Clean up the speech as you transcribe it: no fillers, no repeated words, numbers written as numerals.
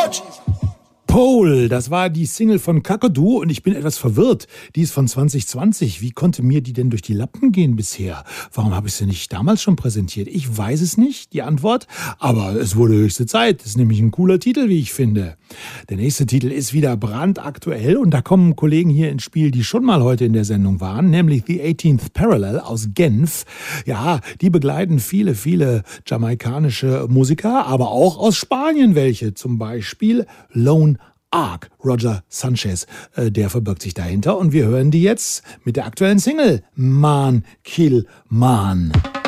Pole, das war die Single von Kakadu und ich bin etwas verwirrt. Die ist von 2020. Wie konnte mir die denn durch die Lappen gehen bisher? Warum habe ich sie nicht damals schon präsentiert? Ich weiß es nicht, die Antwort. Aber es wurde höchste Zeit. Das ist nämlich ein cooler Titel, wie ich finde. Der nächste Titel ist wieder brandaktuell und da kommen Kollegen hier ins Spiel, die schon mal heute in der Sendung waren, nämlich The 18th Parallel aus Genf. Ja, die begleiten viele, viele jamaikanische Musiker, aber auch aus Spanien welche. Zum Beispiel Lone Ark, Roger Sanchez, der verbirgt sich dahinter und wir hören die jetzt mit der aktuellen Single Man Kill Man.